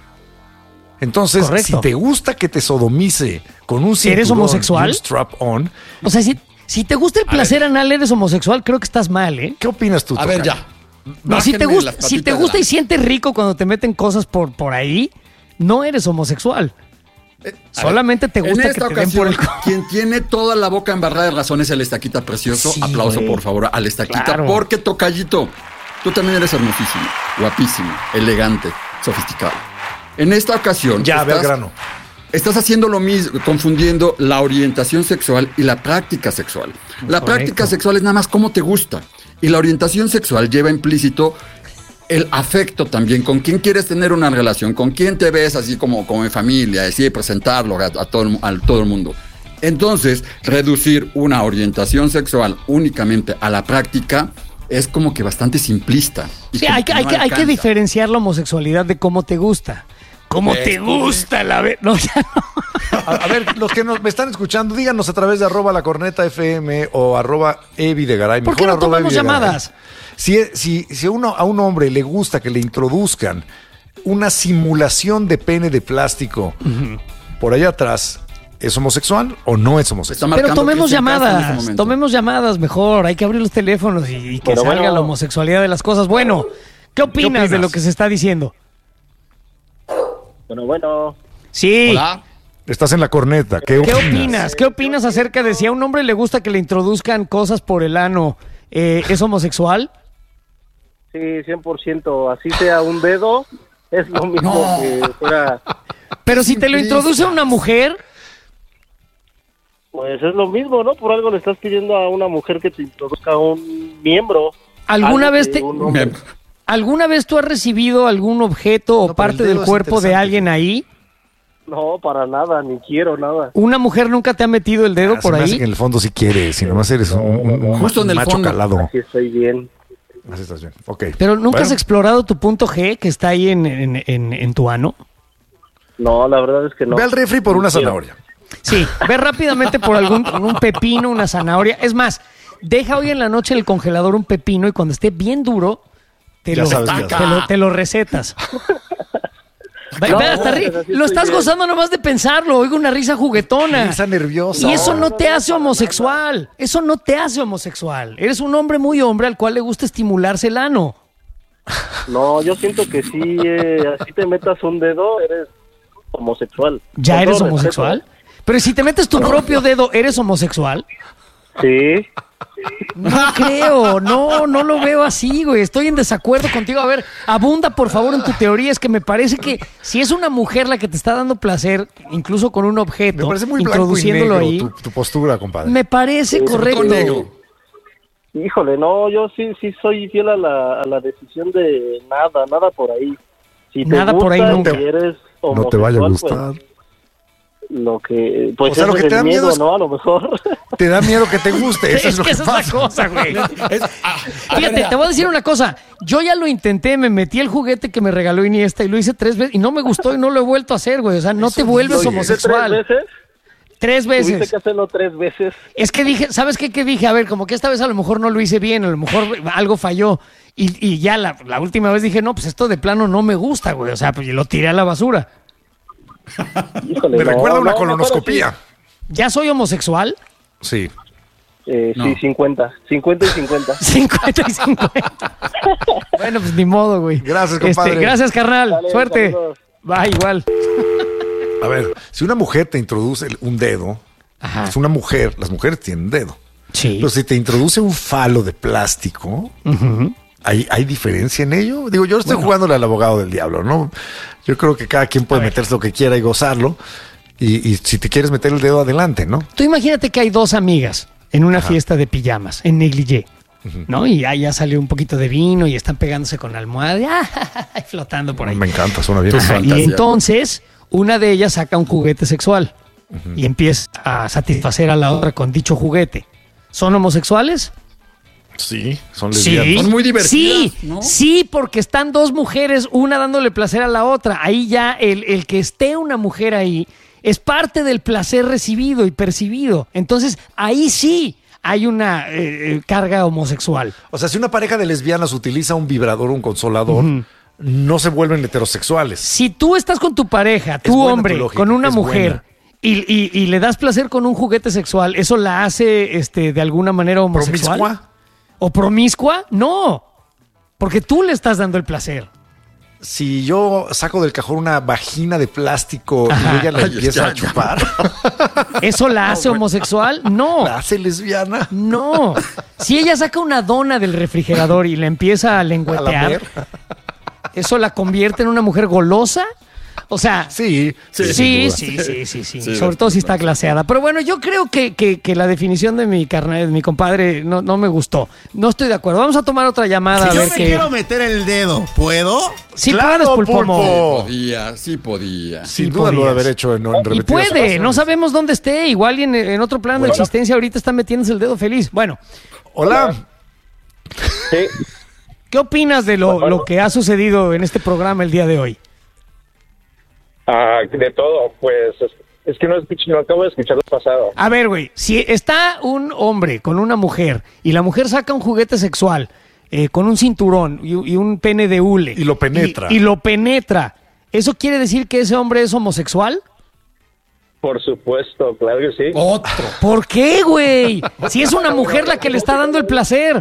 Speaker 2: Entonces,
Speaker 1: Correcto.
Speaker 2: si te gusta que te sodomice con un cinturón
Speaker 1: ¿Eres homosexual?
Speaker 2: y un strap-on...
Speaker 1: O sea, si, si te gusta el placer anal, eres homosexual, creo que estás mal, ¿eh?
Speaker 2: ¿Qué opinas tú,
Speaker 23: A
Speaker 2: Tocayo?
Speaker 23: ver, ya.
Speaker 1: No, si te gusta, si te gusta y sientes rico cuando te meten cosas por, por ahí, no eres homosexual. Eh, Solamente ver, te gusta que te ocasión, den por el...
Speaker 23: Quien tiene toda la boca embarrada de razón es el Estaquita precioso. Sí, Aplauso, wey. por favor, al Estaquita. Claro. Porque, Tocayito, tú también eres hermosísimo, guapísimo, elegante, sofisticado. En esta ocasión...
Speaker 2: Ya,
Speaker 23: estás,
Speaker 2: ve al grano.
Speaker 23: Estás haciendo lo mismo, confundiendo la orientación sexual y la práctica sexual. La Correcto. práctica sexual es nada más cómo te gusta. Y la orientación sexual lleva implícito el afecto también, con quién quieres tener una relación, con quién te ves así como, como en familia, así presentarlo a, a, todo, a todo el mundo. Entonces, reducir una orientación sexual únicamente a la práctica es como que bastante simplista.
Speaker 1: Sí, hay que, no hay, que, hay que diferenciar la homosexualidad de cómo te gusta. ¿Cómo Esto te gusta la vez? No, ya no.
Speaker 2: A, a ver, los que nos, me están escuchando, díganos a través de arroba la corneta F M o arroba evidegaray.
Speaker 1: ¿Por qué no tomamos llamadas?
Speaker 2: Si, si, si uno, a un hombre le gusta que le introduzcan una simulación de pene de plástico uh-huh. por allá atrás, ¿es homosexual o no es homosexual?
Speaker 1: Pero tomemos llamadas, este tomemos llamadas mejor. Hay que abrir los teléfonos y, y que Pero salga bueno. la homosexualidad de las cosas. Bueno, ¿qué opinas, ¿qué opinas de lo que se está diciendo?
Speaker 24: Bueno, bueno.
Speaker 1: Sí.
Speaker 2: Hola. Estás en la corneta. ¿Qué,
Speaker 1: ¿Qué
Speaker 2: opinas?
Speaker 1: opinas? ¿Qué opinas acerca de si a un hombre le gusta que le introduzcan cosas por el ano? Eh, ¿Es homosexual?
Speaker 24: Sí, cien por ciento. Así sea un dedo, es lo mismo no. que fuera...
Speaker 1: Pero si te lo introduce una mujer...
Speaker 24: Pues es lo mismo, ¿no? Por algo le estás pidiendo a una mujer que te introduzca un miembro.
Speaker 1: ¿Alguna vez te... ¿Alguna vez tú has recibido algún objeto o no, parte del cuerpo de alguien ahí?
Speaker 24: No, para nada, ni quiero nada.
Speaker 1: ¿Una mujer nunca te ha metido el dedo
Speaker 2: ah,
Speaker 1: por
Speaker 2: se me
Speaker 1: ahí?
Speaker 2: hace que en el fondo sí quieres, si nomás eres un, un, un
Speaker 23: Justo en el
Speaker 2: macho
Speaker 23: fondo.
Speaker 2: calado.
Speaker 24: Así estoy bien.
Speaker 2: Así estás bien, ok.
Speaker 1: ¿Pero nunca
Speaker 2: bueno.
Speaker 1: has explorado tu punto G que está ahí en, en, en, en tu ano?
Speaker 24: No, la verdad es que no.
Speaker 2: Ve al refri por una zanahoria.
Speaker 1: Sí, ve rápidamente por algún un pepino, una zanahoria. Es más, deja hoy en la noche en el congelador un pepino y cuando esté bien duro... Te lo, sabes, te, lo, te lo recetas. No, Ve, hasta ri- lo estás bien. Gozando nomás de pensarlo. Oigo una risa juguetona.
Speaker 2: Risa nerviosa.
Speaker 1: Y eso no te hace homosexual. Eso no te hace homosexual. Eres un hombre muy hombre al cual le gusta estimularse el ano.
Speaker 24: No, yo siento que si eh, así te metas un dedo, eres homosexual.
Speaker 1: ¿Ya
Speaker 24: Con
Speaker 1: eres
Speaker 24: todo
Speaker 1: homosexual?
Speaker 24: respeto.
Speaker 1: Pero si te metes tu propio dedo, ¿eres homosexual?
Speaker 24: Sí.
Speaker 1: No creo, no, no lo veo así, güey. Estoy en desacuerdo contigo. A ver, abunda por favor en tu teoría. Es que me parece que si es una mujer la que te está dando placer, incluso con un objeto,
Speaker 2: Me parece muy
Speaker 1: introduciéndolo
Speaker 2: blanco y negro
Speaker 1: ahí,
Speaker 2: tu, tu postura, compadre.
Speaker 1: me parece
Speaker 24: Sí,
Speaker 1: correcto.
Speaker 24: Híjole, no, yo sí sí soy fiel a la, a la decisión de nada, nada por ahí. Si te
Speaker 1: Nada
Speaker 24: gusta,
Speaker 1: por ahí nunca.
Speaker 24: si eres
Speaker 2: No te vaya a
Speaker 24: homosexual,
Speaker 2: gustar.
Speaker 24: pues, lo que, pues
Speaker 2: O sea,
Speaker 24: ese
Speaker 2: lo que
Speaker 24: es
Speaker 2: te
Speaker 24: el
Speaker 2: da miedo
Speaker 24: miedo,
Speaker 2: es-
Speaker 24: ¿no? A lo mejor.
Speaker 2: Te da miedo que te guste. Eso es,
Speaker 1: Es
Speaker 2: lo
Speaker 1: que
Speaker 2: que
Speaker 1: esa
Speaker 2: pasa.
Speaker 1: es la cosa, güey.
Speaker 23: Es- ah, a
Speaker 1: Fíjate,
Speaker 23: ver,
Speaker 1: te voy a decir una cosa. Yo ya lo intenté, me metí el juguete que me regaló Iniesta y lo hice tres veces y no me gustó y no lo he vuelto a hacer, güey. O sea, no te vuelves
Speaker 24: ¿Lo hiciste
Speaker 1: homosexual.
Speaker 24: tres veces?
Speaker 1: Tres
Speaker 24: Tuviste
Speaker 1: veces.
Speaker 24: que hacerlo tres veces.
Speaker 1: Es que dije, ¿sabes qué? Que dije, a ver, como que esta vez a lo mejor no lo hice bien, a lo mejor algo falló. Y, y ya la, la última vez dije, no, pues esto de plano no me gusta, güey. O sea, pues lo tiré a la basura.
Speaker 24: Híjole,
Speaker 2: Me
Speaker 24: no,
Speaker 2: recuerda a una
Speaker 24: no,
Speaker 2: colonoscopía.
Speaker 1: ¿Ya soy homosexual?
Speaker 2: Sí.
Speaker 24: Eh,
Speaker 2: No.
Speaker 24: Sí, cincuenta. cincuenta y cincuenta.
Speaker 1: cincuenta y cincuenta. Bueno, pues ni modo, güey.
Speaker 2: Gracias,
Speaker 1: Este,
Speaker 2: compadre.
Speaker 1: gracias, carnal.
Speaker 24: Dale,
Speaker 1: Suerte.
Speaker 24: saludos.
Speaker 1: Va, igual.
Speaker 2: A ver, si una mujer te introduce un dedo,
Speaker 1: Ajá.
Speaker 2: es una mujer, las mujeres tienen dedo.
Speaker 1: Sí.
Speaker 2: Pero si te introduce un falo de plástico,
Speaker 1: Ujú.
Speaker 2: ¿hay, ¿hay diferencia en ello? Digo, yo estoy
Speaker 1: Bueno.
Speaker 2: jugándole al abogado del diablo, ¿no? Yo creo que cada quien puede meterse lo que quiera y gozarlo. Y, y si te quieres meter el dedo, adelante, ¿no?
Speaker 1: Tú imagínate que hay dos amigas en una fiesta de pijamas, en negligé, ¿no? Y ahí ya salió un poquito de vino y están pegándose con la almohada y, ah, flotando por ahí.
Speaker 2: Me encanta, suena bien.
Speaker 1: Ajá, y entonces una de ellas saca un juguete sexual y empieza a satisfacer a la otra con dicho juguete. ¿Son homosexuales?
Speaker 2: Sí, son
Speaker 1: Sí,
Speaker 2: lesbianas.
Speaker 23: Son muy divertidas,
Speaker 1: sí,
Speaker 23: ¿no?
Speaker 1: sí, porque están dos mujeres, una dándole placer a la otra. Ahí ya el, el que esté una mujer ahí es parte del placer recibido y percibido. Entonces, ahí sí hay una eh, carga homosexual.
Speaker 2: O sea, si una pareja de lesbianas utiliza un vibrador o un consolador,
Speaker 1: Ujú.
Speaker 2: no se vuelven heterosexuales.
Speaker 1: Si tú estás con tu pareja, tu
Speaker 2: buena
Speaker 1: hombre,
Speaker 2: tu lógica,
Speaker 1: con una
Speaker 2: es
Speaker 1: mujer, y, y- y le das placer con un juguete sexual, ¿eso la hace este, de alguna manera homosexual?
Speaker 2: ¿Promiscua?
Speaker 1: ¿O promiscua? No, porque tú le estás dando el placer.
Speaker 2: Si yo saco del cajón una vagina de plástico
Speaker 1: Ajá.
Speaker 2: y ella la
Speaker 23: Ay,
Speaker 2: empieza
Speaker 23: ya,
Speaker 2: a chupar,
Speaker 1: ¿Eso la hace homosexual? No.
Speaker 2: ¿la hace lesbiana?
Speaker 1: No. Si ella saca una dona del refrigerador y la empieza a
Speaker 2: A
Speaker 1: lengüetear,
Speaker 2: lamer.
Speaker 1: ¿eso la convierte en una mujer golosa? O sea,
Speaker 2: Sí,
Speaker 1: sí,
Speaker 2: sin
Speaker 1: sí,
Speaker 2: duda.
Speaker 1: sí, sí, sí, sí.
Speaker 23: Sí,
Speaker 1: Sobre
Speaker 23: de-
Speaker 1: todo si está glaseada. Pero bueno, yo creo que, que- que la definición de mi carnal, de mi compadre, no, no me gustó. No estoy de acuerdo. Vamos a tomar otra llamada a
Speaker 5: Si yo
Speaker 1: ver
Speaker 5: me
Speaker 1: qué.
Speaker 5: quiero meter el dedo, ¿puedo?
Speaker 1: Sí
Speaker 2: ¡Claro,
Speaker 1: puedes, Pulpomo.
Speaker 2: Pulpo!
Speaker 23: Podía, sí podía.
Speaker 2: Sin
Speaker 1: Sí
Speaker 2: duda lo
Speaker 1: podías.
Speaker 2: de haber hecho en, en
Speaker 1: Y
Speaker 2: repetidas
Speaker 1: puede,
Speaker 2: ocasiones.
Speaker 1: no sabemos dónde esté. Igual y en, en otro plano de
Speaker 2: Bueno.
Speaker 1: existencia ahorita está metiéndose el dedo feliz. Bueno,
Speaker 2: Hola.
Speaker 24: Sí.
Speaker 1: ¿qué opinas de lo, lo que ha sucedido en este programa el día de hoy?
Speaker 7: Ah, de todo, pues es, es que no, escuché, no acabo de escuchar lo pasado.
Speaker 1: A ver, güey, si está un hombre con una mujer y la mujer saca un juguete sexual eh, con un cinturón y, y un pene de hule.
Speaker 2: Y lo penetra.
Speaker 1: Y, y lo penetra. ¿Eso quiere decir que ese hombre es homosexual?
Speaker 7: Por supuesto, claro que sí.
Speaker 23: Otro.
Speaker 1: ¿Por qué, güey? Si es una mujer la que le está dando el placer.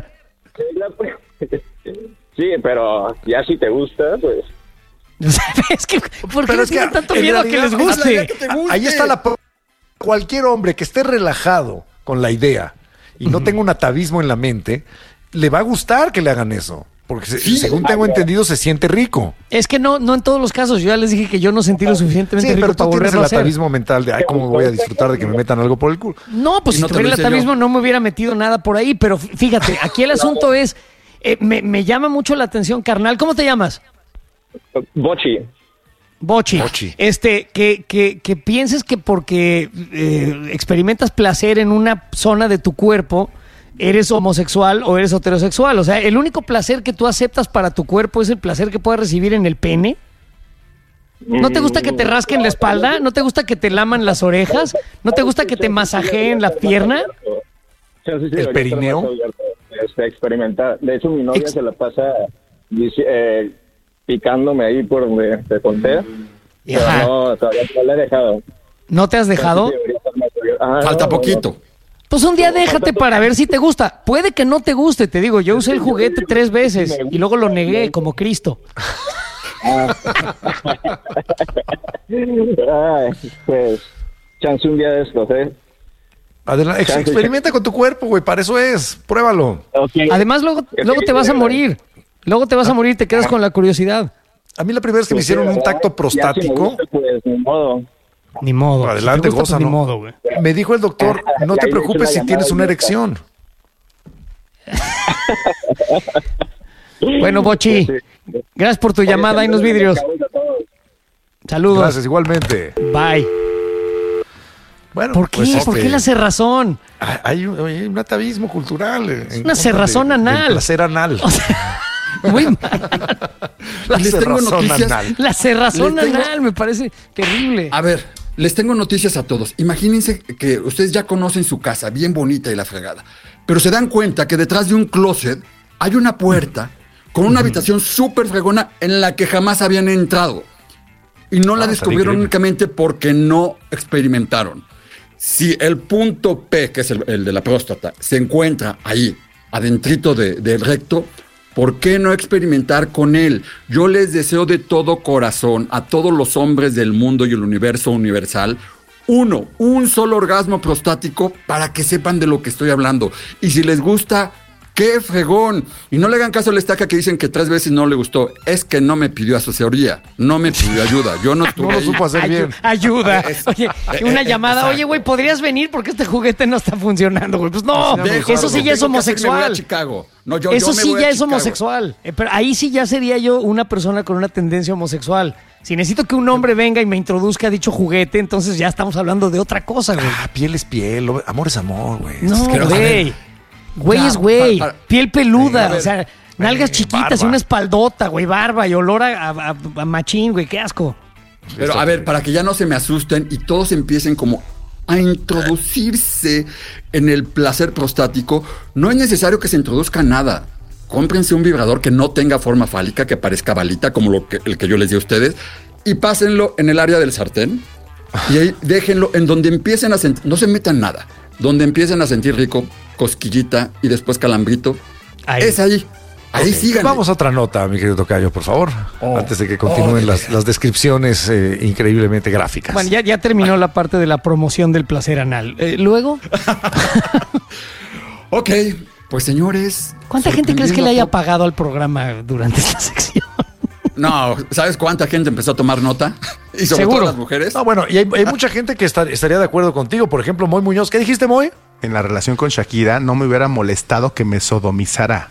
Speaker 7: Sí, pero ya si te gusta, pues...
Speaker 1: Es que, ¿por qué
Speaker 2: Pero
Speaker 1: le
Speaker 2: es que
Speaker 1: tienen tanto
Speaker 2: en
Speaker 1: miedo a que
Speaker 2: realidad,
Speaker 1: les guste?
Speaker 2: Ahí está la... pro- Cualquier hombre que esté relajado con la idea y no tenga un atavismo en la mente, le va a gustar que le hagan eso. Porque se- según tengo entendido, se siente rico.
Speaker 1: Es que no, no en todos los casos. Yo ya les dije que yo no sentí lo suficientemente
Speaker 2: Sí,
Speaker 1: rico
Speaker 2: pero
Speaker 1: para
Speaker 2: tú tienes
Speaker 1: volverlo
Speaker 2: el
Speaker 1: a hacer.
Speaker 2: atavismo mental de, ay, cómo voy a disfrutar de que me metan algo por el culo.
Speaker 1: No, pues
Speaker 23: Y
Speaker 1: si
Speaker 23: no te
Speaker 1: tuviera
Speaker 23: lo
Speaker 1: el
Speaker 23: hice
Speaker 1: atavismo
Speaker 23: yo.
Speaker 1: no me hubiera metido nada por ahí, pero fí- fíjate, aquí el asunto es, eh, me, me llama mucho la atención, carnal. ¿Cómo te llamas?
Speaker 7: Bochi.
Speaker 1: Bochi.
Speaker 2: Bochi.
Speaker 1: Este, que, que, que pienses que porque eh, experimentas placer en una zona de tu cuerpo, eres homosexual o eres heterosexual. O sea, el único placer que tú aceptas para tu cuerpo es el placer que puedas recibir en el pene. ¿No te gusta que te rasquen la espalda? ¿No te gusta que te laman las orejas? ¿No te gusta que te masajeen la pierna?
Speaker 7: Sí, sí, sí,
Speaker 2: ¿El
Speaker 7: ahorita
Speaker 2: perineo?
Speaker 7: nomás abierto, Este, experimentar. De hecho, mi novia
Speaker 1: Ex-
Speaker 7: se la pasa dici- eh, picándome ahí por donde te conté. Pero
Speaker 1: Ajá.
Speaker 7: no, todavía no la he dejado.
Speaker 1: ¿No te has dejado?
Speaker 7: Sí, ahorita más abierto. Ah,
Speaker 23: Falta
Speaker 7: no, no,
Speaker 23: poquito.
Speaker 1: Pues un día déjate para ver si te gusta. Puede que no te guste, te digo. Yo usé el juguete tres veces y luego lo negué como Cristo.
Speaker 24: Ay, pues, chance un día de estos, ¿eh?
Speaker 2: Adelante, ex- experimenta con tu cuerpo, güey, para eso es. Pruébalo.
Speaker 24: Okay.
Speaker 1: Además, luego, luego te vas a morir. Luego te vas a morir, te quedas con la curiosidad.
Speaker 2: A mí la primera vez que me hicieron un tacto prostático.
Speaker 24: Pues, ni modo.
Speaker 1: Ni modo.
Speaker 2: Adelante,
Speaker 1: si te gusta,
Speaker 2: goza,
Speaker 1: pues,
Speaker 2: ¿no?
Speaker 1: ni modo, güey.
Speaker 2: Me dijo el doctor, no te preocupes si tienes una erección.
Speaker 1: Bueno, Bochi, gracias por tu llamada y los vidrios. Saludos.
Speaker 2: Gracias, igualmente.
Speaker 1: Bye.
Speaker 2: Bueno,
Speaker 1: ¿Por qué?
Speaker 2: pues,
Speaker 1: ¿Por
Speaker 2: este,
Speaker 1: qué la cerrazón?
Speaker 2: Hay un, hay un atavismo cultural.
Speaker 1: Es una cerrazón anal.
Speaker 2: Placer anal.
Speaker 1: O sea, muy mal.
Speaker 2: La
Speaker 23: Les tengo
Speaker 2: cerrazón
Speaker 23: noticias.
Speaker 2: anal.
Speaker 1: La cerrazón
Speaker 23: Les tengo-
Speaker 1: anal me parece terrible.
Speaker 23: A ver, les tengo noticias a todos. Imagínense que ustedes ya conocen su casa, bien bonita y la fregada. Pero se dan cuenta que detrás de un closet hay una puerta con una habitación súper fregona en la que jamás habían entrado. Y no la
Speaker 2: Ah,
Speaker 23: descubrieron
Speaker 2: increíble.
Speaker 23: únicamente porque no experimentaron. Si el punto P, que es el, el de la próstata, se encuentra ahí, adentrito de- del recto, ¿por qué no experimentar con él? Yo les deseo de todo corazón a todos los hombres del mundo y el universo universal, uno, un solo orgasmo prostático para que sepan de lo que estoy hablando. Y si les gusta, ¡qué fregón! Y no le hagan caso a la estaca que dicen que tres veces no le gustó. Es que no me pidió asesoría, no me pidió ayuda. Yo no estuve
Speaker 2: No lo
Speaker 23: ahí.
Speaker 2: supo hacer
Speaker 1: Ayu-
Speaker 2: bien.
Speaker 1: Ayuda.
Speaker 23: Es-
Speaker 1: Oye,
Speaker 23: eh,
Speaker 1: una
Speaker 23: eh,
Speaker 1: llamada.
Speaker 23: exacto.
Speaker 1: Oye, güey, ¿podrías venir? Porque este juguete no está funcionando, güey. Pues no,
Speaker 23: Dejo,
Speaker 1: eso sí ya es
Speaker 23: tengo que hacer, me voy a
Speaker 1: homosexual.
Speaker 23: Chicago. No, yo-
Speaker 1: Eso
Speaker 23: yo me
Speaker 1: sí
Speaker 23: voy a
Speaker 1: ya es
Speaker 23: Chicago.
Speaker 1: homosexual. Eh, pero ahí sí ya sería yo una persona con una tendencia homosexual. Si necesito que un hombre venga y me introduzca a dicho juguete, entonces ya estamos hablando de otra cosa, güey.
Speaker 2: Ah, piel es piel, lo- amor es amor, güey.
Speaker 1: No,
Speaker 2: Es que-
Speaker 23: a
Speaker 1: güey.
Speaker 23: ver,
Speaker 1: Güey
Speaker 23: ya,
Speaker 1: es güey.
Speaker 23: para- para-
Speaker 1: Piel peluda.
Speaker 23: A ver,
Speaker 1: o sea, nalgas
Speaker 2: eh,
Speaker 1: chiquitas
Speaker 2: barba.
Speaker 1: y una espaldota, güey. Barba y olor a, a- a- a machín, güey. Qué asco.
Speaker 23: Pero a ver, para que ya no se me asusten y todos empiecen como a introducirse en el placer prostático, no es necesario que se introduzca nada. Cómprense un vibrador que no tenga forma fálica, que parezca balita, como lo que, el que yo les di a ustedes, y pásenlo en el área del sartén. Y ahí déjenlo en donde empiecen a sentir, no se metan nada, donde empiecen a sentir rico, cosquillita y después calambrito.
Speaker 1: Ahí.
Speaker 23: Es ahí. Ahí
Speaker 2: Ok,
Speaker 23: sigan.
Speaker 2: Vamos a otra nota, mi querido tocayo, por favor.
Speaker 23: Oh.
Speaker 2: Antes de que continúen
Speaker 23: Oh,
Speaker 2: las, las descripciones eh, increíblemente gráficas.
Speaker 1: Bueno, ya, ya terminó la parte de la promoción del placer anal. Eh, Luego,
Speaker 23: Ok, pues señores.
Speaker 1: ¿cuánta gente crees que le haya
Speaker 23: sorprendiendo a
Speaker 1: pagado al programa durante esta sección?
Speaker 23: No, ¿sabes cuánta gente empezó a tomar nota? Y sobre
Speaker 1: Seguro.
Speaker 23: todo las mujeres.
Speaker 2: No, bueno, y hay, hay mucha gente que estar- estaría de acuerdo contigo. Por ejemplo, Moy Muñoz. ¿Qué dijiste, Moy?
Speaker 5: En la relación con Shakira no me hubiera molestado que me sodomizara.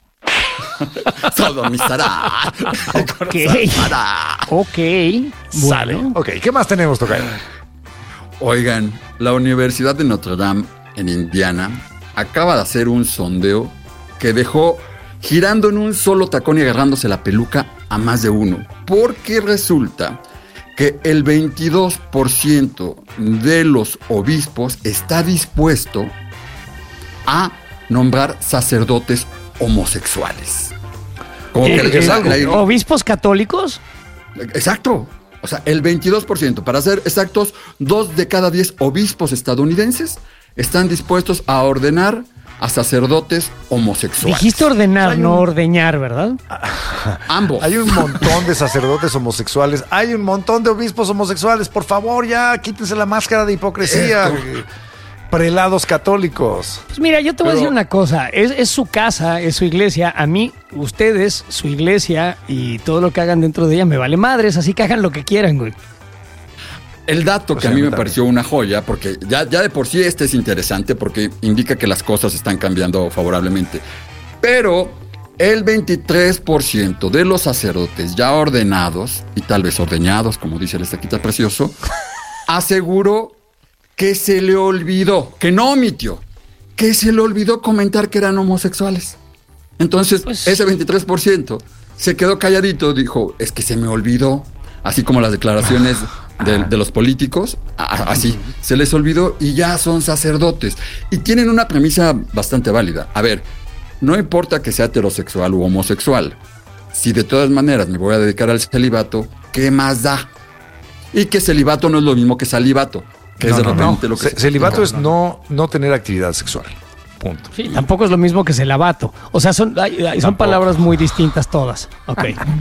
Speaker 23: Sodomizará.
Speaker 1: Ok. Ok.
Speaker 2: Sale.
Speaker 1: Bueno.
Speaker 2: Ok, ¿qué más tenemos, tocayo?
Speaker 23: Oigan, la Universidad de Notre Dame en Indiana acaba de hacer un sondeo que dejó girando en un solo tacón y agarrándose la peluca a más de uno. Porque resulta que el veintidós por ciento de los obispos está dispuesto a nombrar sacerdotes homosexuales. Como que
Speaker 1: Eh,
Speaker 23: es
Speaker 1: eh,
Speaker 23: algo. La-
Speaker 1: ¿Obispos católicos?
Speaker 23: Exacto. O sea, el veintidós por ciento. Para ser exactos, dos de cada diez obispos estadounidenses están dispuestos a ordenar a sacerdotes homosexuales.
Speaker 1: Dijiste ordenar,
Speaker 2: Hay
Speaker 1: no
Speaker 2: un-
Speaker 1: ordeñar, ¿verdad?
Speaker 23: Ambos.
Speaker 2: Hay un montón de sacerdotes homosexuales. Hay un montón de obispos homosexuales. Por favor, ya quítense la máscara de hipocresía.
Speaker 23: Esto.
Speaker 2: Prelados católicos.
Speaker 1: Pues mira, yo te voy a
Speaker 23: Pero-
Speaker 1: decir una cosa. Es, es su casa, es su iglesia. A mí, ustedes, su iglesia y todo lo que hagan dentro de ella me vale madres. Así que hagan lo que quieran, güey.
Speaker 23: El dato
Speaker 2: O
Speaker 23: que
Speaker 2: sea,
Speaker 23: a mí me
Speaker 2: también.
Speaker 23: pareció una joya, porque ya, ya de por sí este es interesante, porque indica que las cosas están cambiando favorablemente. Pero el veintitrés por ciento de los sacerdotes ya ordenados, y tal vez ordeñados, como dice el estaquita precioso, aseguró que se le olvidó, que no omitió, que se le olvidó comentar que eran homosexuales. Entonces,
Speaker 1: Pues-
Speaker 23: ese veintitrés por ciento se quedó calladito, dijo, es que se me olvidó, así como las declaraciones de, de los políticos, a- así, se les olvidó y ya son sacerdotes. Y tienen una premisa bastante válida. A ver, no importa que sea heterosexual u homosexual, si de todas maneras me voy a dedicar al celibato, ¿qué más da? Y que celibato no es lo mismo que salibato. Que
Speaker 2: no,
Speaker 23: es de
Speaker 2: no,
Speaker 23: repente
Speaker 2: no.
Speaker 23: lo que...
Speaker 2: C- celibato es no, no tener actividad sexual. Punto.
Speaker 1: Sí, tampoco es lo mismo que celibato. O sea, son, hay- hay- son palabras muy distintas todas. Ok.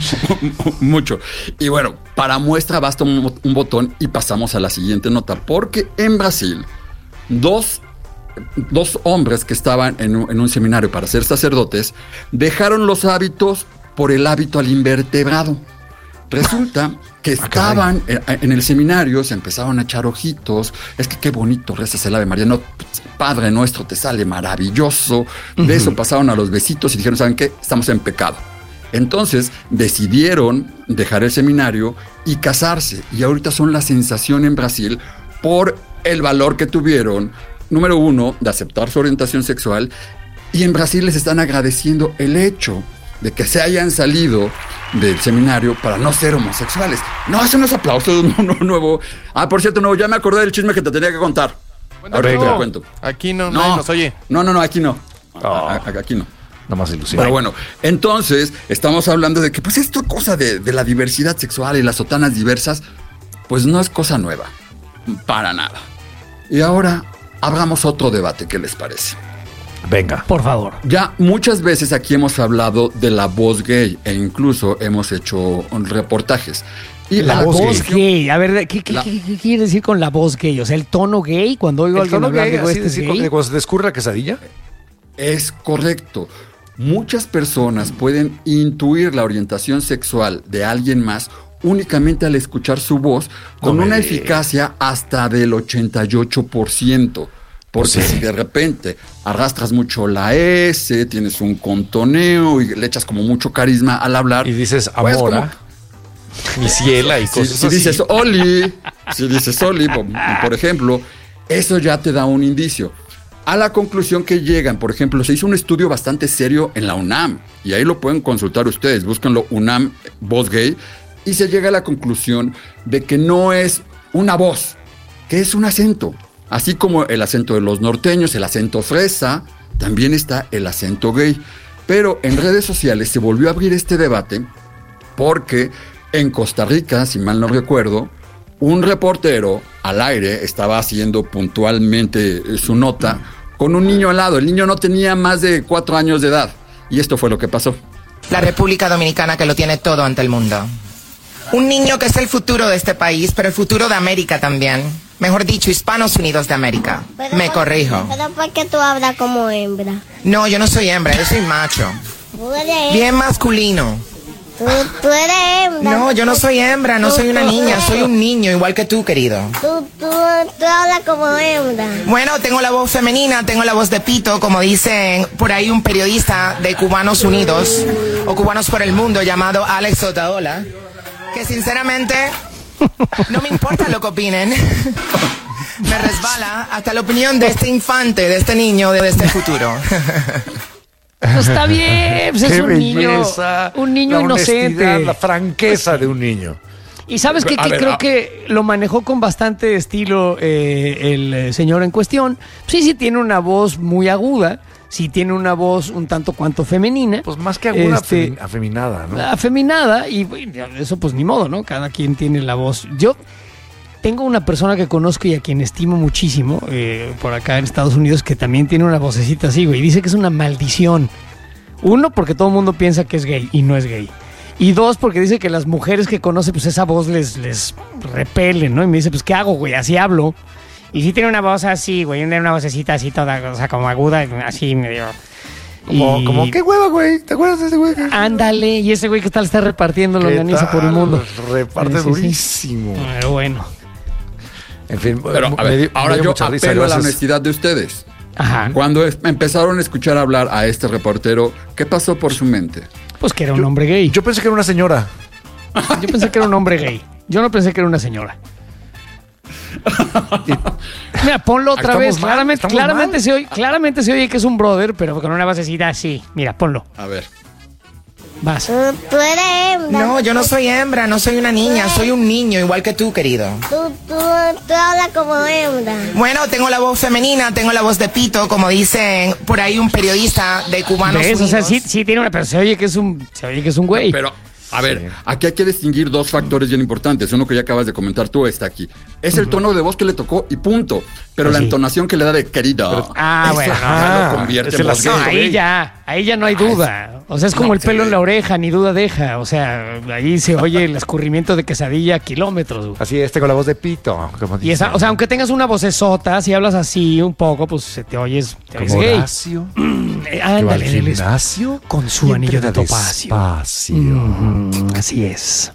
Speaker 23: Mucho. Y bueno, para muestra basta un, un botón y pasamos a la siguiente nota. Porque en Brasil, dos, dos hombres que estaban en un, en un seminario para ser sacerdotes dejaron los hábitos por el hábito al invertebrado. Resulta que estaban en, en el seminario, se empezaron a echar ojitos. Es que qué bonito rezas el Ave María. No, Padre nuestro, te sale maravilloso. De
Speaker 2: Ujú.
Speaker 23: eso pasaron a los besitos y dijeron, ¿saben qué? Estamos en pecado. Entonces decidieron dejar el seminario y casarse. Y ahorita son la sensación en Brasil por el valor que tuvieron, número uno, de aceptar su orientación sexual. Y en Brasil les están agradeciendo el hecho de que se hayan salido del seminario para no ser homosexuales. No, hacen unos aplausos no, no, nuevo. Ah, por cierto, nuevo, ya me acordé del chisme que te tenía que contar. Ahora te lo cuento.
Speaker 5: Aquí no,
Speaker 23: No.
Speaker 5: nadie nos oye.
Speaker 23: No, no, no, aquí no. A- a- Aquí no.
Speaker 2: Nada más ilusión.
Speaker 23: Pero bueno, entonces estamos hablando de que pues esta cosa de, de la diversidad sexual y las sotanas diversas, pues no es cosa nueva. Para nada. Y ahora abramos otro debate, ¿qué les parece?
Speaker 2: Venga.
Speaker 1: Por favor.
Speaker 23: Ya muchas veces aquí hemos hablado de la voz gay e incluso hemos hecho reportajes. Y
Speaker 1: La,
Speaker 23: la,
Speaker 1: voz gay. A ver, ¿qué, qué,
Speaker 23: La-
Speaker 1: qué- qué quiere decir con la voz gay? O sea, el tono gay, cuando oigo a
Speaker 2: ¿El
Speaker 1: alguien
Speaker 2: tono
Speaker 1: hablar
Speaker 2: gay,
Speaker 1: de
Speaker 2: así
Speaker 1: este es
Speaker 2: decir,
Speaker 1: gay.
Speaker 2: cuando se te escurre la quesadilla?
Speaker 23: Es correcto. Muchas personas pueden intuir la orientación sexual de alguien más únicamente al escuchar su voz con
Speaker 2: No me
Speaker 23: una
Speaker 2: digas.
Speaker 23: eficacia hasta del ochenta y ocho por ciento. Porque
Speaker 2: Sí.
Speaker 23: si de repente arrastras mucho la S, tienes un contoneo y le echas como mucho carisma al hablar.
Speaker 2: Y dices
Speaker 23: pues,
Speaker 2: amora,
Speaker 23: como-
Speaker 2: mi ciela y
Speaker 23: Si,
Speaker 2: cosas
Speaker 23: si
Speaker 2: así.
Speaker 23: dices Oli, si dices Oli, por, por ejemplo, eso ya te da un indicio. A la conclusión que llegan, por ejemplo, se hizo un estudio bastante serio en la UNAM, y ahí lo pueden consultar ustedes, búsquenlo UNAM Voz Gay, y se llega a la conclusión de que no es una voz, que es un acento. Así como el acento de los norteños, el acento fresa, también está el acento gay. Pero en redes sociales se volvió a abrir este debate porque en Costa Rica, si mal no recuerdo, un reportero al aire estaba haciendo puntualmente su nota con un niño al lado. El niño no tenía más de cuatro años de edad. Y esto fue lo que pasó.
Speaker 10: La República Dominicana que lo tiene todo ante el mundo. Un niño que es el futuro de este país, pero el futuro de América también. Mejor dicho, Hispanos Unidos de América.
Speaker 11: Pero
Speaker 10: Me
Speaker 11: por-
Speaker 10: corrijo.
Speaker 11: Pero ¿por qué tú hablas como hembra?
Speaker 10: No, yo no soy hembra, yo soy macho.
Speaker 11: Tú eres
Speaker 10: Bien masculino.
Speaker 11: Tú, tú eres hembra.
Speaker 10: No, yo no soy hembra, no soy una niña, soy un niño, igual que tú, querido.
Speaker 11: Tú, tú, tú hablas como hembra.
Speaker 10: Bueno, tengo la voz femenina, tengo la voz de pito, como dicen por ahí un periodista de Cubanos Unidos o Cubanos por el Mundo llamado Alex Otaola, que sinceramente no me importa lo que opinen. Me resbala hasta la opinión de este infante, de este niño, de este futuro.
Speaker 1: Pues está bien, pues es
Speaker 2: Qué
Speaker 1: un niño,
Speaker 2: belleza,
Speaker 1: un niño
Speaker 2: la
Speaker 1: inocente.
Speaker 2: honestidad, la franqueza de un niño.
Speaker 1: Y sabes qué?
Speaker 2: A
Speaker 1: que
Speaker 2: ver,
Speaker 1: creo
Speaker 2: a-
Speaker 1: que lo manejó con bastante estilo eh, el eh, señor en cuestión. Sí, sí tiene una voz muy aguda, sí tiene una voz un tanto cuanto femenina.
Speaker 2: Pues más que aguda,
Speaker 1: Este,
Speaker 2: femi- afeminada, ¿no?
Speaker 1: afeminada, y bueno, eso pues ni modo, ¿no? Cada quien tiene la voz. Yo tengo una persona que conozco y a quien estimo muchísimo, eh, por acá en Estados Unidos, que también tiene una vocecita así, güey, y dice que es una maldición. Uno, porque todo el mundo piensa que es gay y no es gay. Y dos, porque dice que las mujeres que conoce, pues esa voz les, les repele, ¿no? Y me dice, pues, ¿qué hago, güey? Así hablo. Y sí tiene una voz así, güey, tiene una vocecita así toda, o sea, como aguda, así medio...
Speaker 2: Como,
Speaker 1: y-
Speaker 2: como, ¿qué hueva, güey? ¿Te acuerdas de ese güey?
Speaker 1: Ándale, y ese güey que tal está repartiendo
Speaker 2: ¿Qué
Speaker 1: longaniza por el
Speaker 2: tal?
Speaker 1: mundo.
Speaker 2: Reparte
Speaker 1: Sí, sí, sí.
Speaker 2: durísimo.
Speaker 1: Pero bueno.
Speaker 2: En fin,
Speaker 23: Pero,
Speaker 2: me
Speaker 23: a ver,
Speaker 2: dio- me
Speaker 23: ahora
Speaker 2: dio
Speaker 23: yo
Speaker 2: mucha risa,
Speaker 23: apelo a la
Speaker 2: gracias.
Speaker 23: honestidad de ustedes.
Speaker 1: Ajá.
Speaker 23: Cuando es- empezaron a escuchar hablar a este reportero, ¿qué pasó por su mente?
Speaker 1: Pues que era un hombre gay.
Speaker 2: Yo pensé que era una señora.
Speaker 1: Yo pensé que era un hombre gay. Yo no pensé que era una señora. Mira, ponlo otra
Speaker 2: Estamos
Speaker 1: vez.
Speaker 2: mal,
Speaker 1: claramente,
Speaker 2: estamos
Speaker 1: claramente
Speaker 2: mal.
Speaker 1: se oye, claramente se oye que es un brother, pero con una basecita así. Mira, ponlo.
Speaker 23: A ver.
Speaker 1: Vas.
Speaker 11: Tú, tú eres hembra.
Speaker 10: No, yo no soy hembra, no soy una niña, soy un niño, igual que tú, querido.
Speaker 11: Tú, tú, tú hablas como hembra.
Speaker 10: Bueno, tengo la voz femenina, tengo la voz de pito, como dicen por ahí un periodista de Cubanos
Speaker 1: ¿Ves?
Speaker 10: Unidos.
Speaker 1: O sea, sí, sí tiene una, pero se oye que es un, se oye que es un güey.
Speaker 23: Pero A ver, sí. Aquí hay que distinguir dos factores bien importantes. Uno que ya acabas de comentar tú está aquí. Es el tono de voz que le tocó y punto. Pero sí. La entonación que le da de querida. Pero,
Speaker 1: ah, bueno.
Speaker 23: Ya lo convierte en voz
Speaker 1: no, ahí ya, ahí ya no hay duda. O sea, es como no, el pelo en la oreja, ni duda deja. O sea, ahí se oye el escurrimiento de quesadilla a kilómetros.
Speaker 2: Así, este con la voz de pito. Como
Speaker 1: y esa, o sea, aunque tengas una vocesota, si hablas así un poco, pues se te oyes, te oyes gay.
Speaker 2: Horacio.
Speaker 1: eh, ándale,
Speaker 2: en el gimnasio
Speaker 1: con su anillo de topacio. Mm, así es.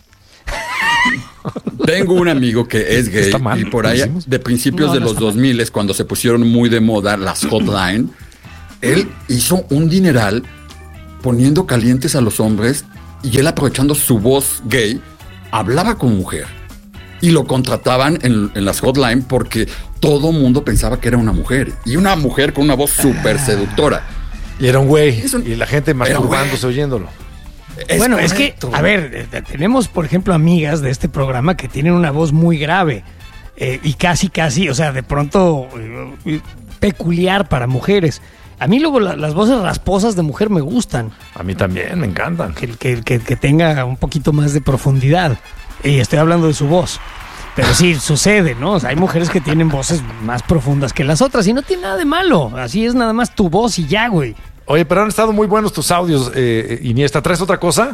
Speaker 23: Tengo un amigo que es gay y por ahí de principios no, de no los dos mil es cuando se pusieron muy de moda las hotline. Él hizo un dineral poniendo calientes a los hombres y él aprovechando su voz gay hablaba con mujer y lo contrataban en, en las hotline porque todo mundo pensaba que era una mujer y una mujer con una voz súper seductora.
Speaker 2: Y era un güey un, y la gente masturbándose oyéndolo.
Speaker 1: Es bueno, correcto. Es que, a ver, tenemos, por ejemplo, amigas de este programa que tienen una voz muy grave eh, y casi, casi, o sea, de pronto eh, peculiar para mujeres. A mí luego la, las voces rasposas de mujer me gustan.
Speaker 2: A mí también, me encantan.
Speaker 1: Que, que, que, que tenga un poquito más de profundidad. Y estoy hablando de su voz. Pero sí, sucede, ¿no? O sea, hay mujeres que tienen voces más profundas que las otras y no tiene nada de malo. Así es nada más tu voz y ya, güey.
Speaker 2: Oye, pero han estado muy buenos tus audios, eh, Iniesta. ¿Traes otra cosa?